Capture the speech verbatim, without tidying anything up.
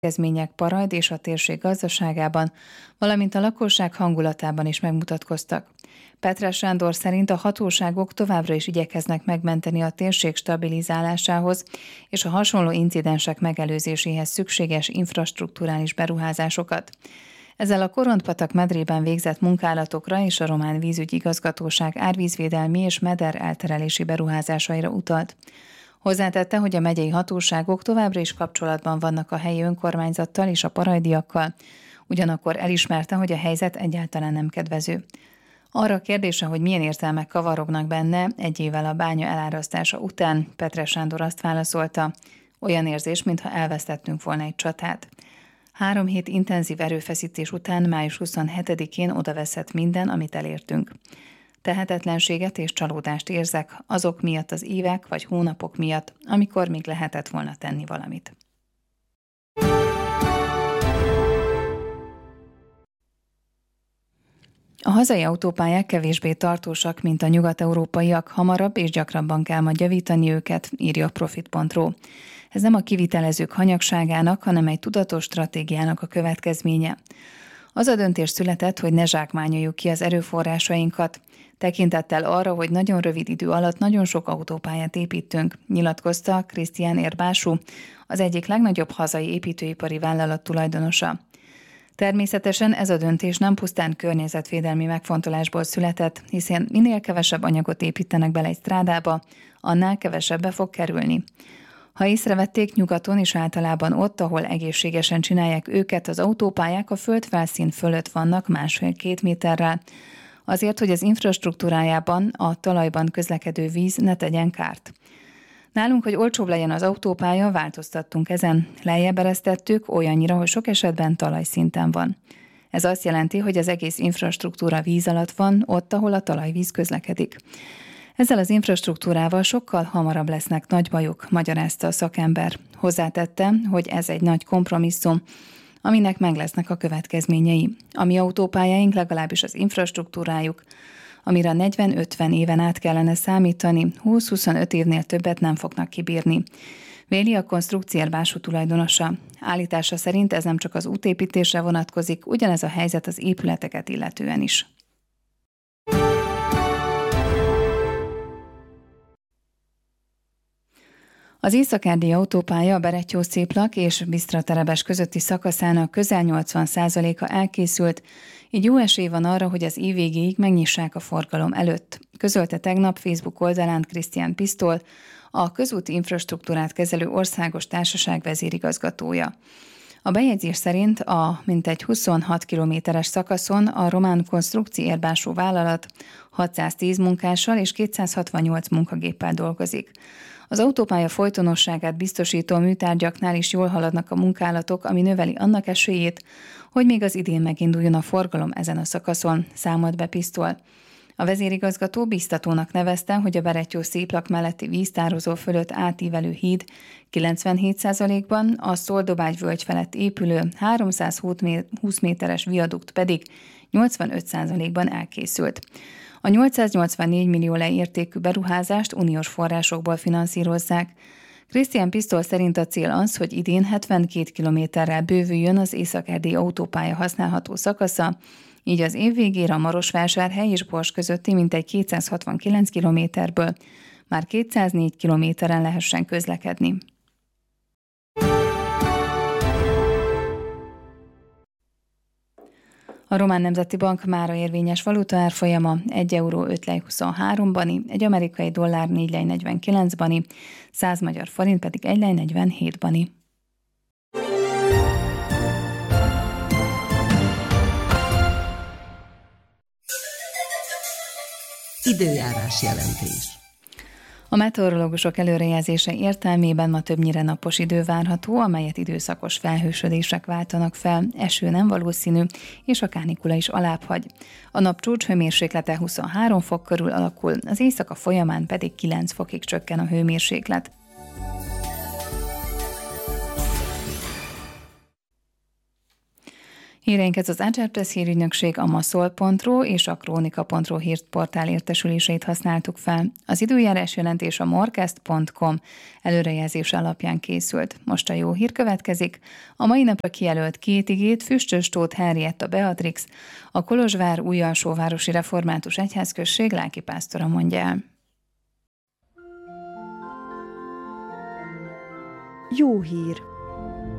következmények Parajd és a térség gazdaságában, valamint a lakosság hangulatában is megmutatkoztak. Petre Sándor szerint a hatóságok továbbra is igyekeznek megmenteni a térség stabilizálásához és a hasonló incidensek megelőzéséhez szükséges infrastrukturális beruházásokat. Ezzel a Korontpatak medrében végzett munkálatokra és a Román Vízügyi Igazgatóság árvízvédelmi és meder elterelési beruházásaira utalt. Hozzátette, hogy a megyei hatóságok továbbra is kapcsolatban vannak a helyi önkormányzattal és a parajdiakkal, ugyanakkor elismerte, hogy a helyzet egyáltalán nem kedvező. Arra a kérdése, hogy milyen érzelmek kavarognak benne egy évvel a bánya elárasztása után, Petre Sándor azt válaszolta, olyan érzés, mintha elvesztettünk volna egy csatát. Három hét intenzív erőfeszítés után május huszonhetedikén odaveszett minden, amit elértünk. Tehetetlenséget és csalódást érzek azok miatt az évek vagy hónapok miatt, amikor még lehetett volna tenni valamit. A hazai autópályák kevésbé tartósak, mint a nyugat-európaiak, hamarabb és gyakrabban kell majd javítani őket, írja a Profit pont ru. Ez nem a kivitelezők hanyagságának, hanem egy tudatos stratégiának a következménye. Az a döntés született, hogy ne zsákmányoljuk ki az erőforrásainkat, tekintettel arra, hogy nagyon rövid idő alatt nagyon sok autópályát építünk, nyilatkozta Krisztián Érbású, az egyik legnagyobb hazai építőipari vállalat tulajdonosa. Természetesen ez a döntés nem pusztán környezetvédelmi megfontolásból született, hiszen minél kevesebb anyagot építenek bele egy strádába, annál kevesebbe fog kerülni. Ha észrevették, nyugaton és általában ott, ahol egészségesen csinálják őket, az autópályák a földfelszín fölött vannak másfél-két méterrel, azért, hogy az infrastruktúrájában, a talajban közlekedő víz ne tegyen kárt. Nálunk, hogy olcsóbb legyen az autópálya, változtattunk ezen. Lejjebb eresztettük olyannyira, hogy sok esetben talajszinten van. Ez azt jelenti, hogy az egész infrastruktúra víz alatt van, ott, ahol a talajvíz közlekedik. Ezzel az infrastruktúrával sokkal hamarabb lesznek nagy bajok, magyarázta a szakember. Hozzátette, hogy ez egy nagy kompromisszum, aminek meg lesznek a következményei. A mi autópályáink, legalábbis az infrastruktúrájuk, amire negyven-ötven éven át kellene számítani, húsz-huszonöt évnél többet nem fognak kibírni. Véli a Konstrukci Érbású tulajdonosa. Állítása szerint ez nem csak az útépítésre vonatkozik, ugyanez a helyzet az épületeket illetően is. Az észak-erdélyi autópálya a Berettyó-Sziplak és Bisztra-Terebes közötti szakaszának közel nyolcvan százaléka elkészült, így jó esély van arra, hogy az év végéig megnyissák a forgalom előtt. Közölte tegnap Facebook oldalán Krisztián Pisztol, a közúti infrastruktúrát kezelő országos társaság vezérigazgatója. A bejegyzés szerint a mintegy huszonhat kilométeres szakaszon a román Konstrukci Érbású vállalat hatszáztíz munkással és kétszázhatvannyolc munkagéppel dolgozik. Az autópálya folytonosságát biztosító műtárgyaknál is jól haladnak a munkálatok, ami növeli annak esélyét, hogy még az idén meginduljon a forgalom ezen a szakaszon, számolt be Pisztol. A vezérigazgató biztatónak nevezte, hogy a Berettyó-Sziplak melletti víztározó fölött átívelő híd kilencvenhét százalékban, a Szoldobágy-völgy felett épülő háromszázhúsz méteres viadukt pedig nyolcvanöt százalékban elkészült. A nyolcszáznyolcvannégy millió leértékű beruházást uniós forrásokból finanszírozzák. Krisztián Pisztol szerint a cél az, hogy idén hetvenkét kilométerrel bővüljön az észak-erdélyi autópálya használható szakasza, így az év végére a Marosvásárhely és Bors közötti mintegy kétszázhatvankilenc kilométerből már kétszáznégy kilométeren lehessen közlekedni. A Román Nemzeti Bank mára érvényes valutaárfolyama egy euró öt lej huszonhárom bani, egy amerikai dollár négy lej negyvenkilenc bani, száz magyar forint pedig egy lej negyvenhét bani. Időjárás jelentés. A meteorológusok előrejelzése értelmében ma többnyire napos idő várható, amelyet időszakos felhősödések váltanak fel, eső nem valószínű, és a kánikula is alábbhagy. A nap csúcshőmérséklete huszonhárom fok körül alakul, az éjszaka folyamán pedig kilenc fokig csökken a hőmérséklet. Híreinket az Ácsár Press hírügynökség, a maszol pont ru és a krónika pont ru hírportál értesüléseit használtuk fel. Az időjárás jelentés a morcast pont com előrejelzés alapján készült. Most a jó hír következik. A mai napra kijelölt két igét Füstös Tóth Henrietta Beatrix, a Kolozsvár Újalsóvárosi Református Egyházközség lelkipásztora mondja el. Jó hír!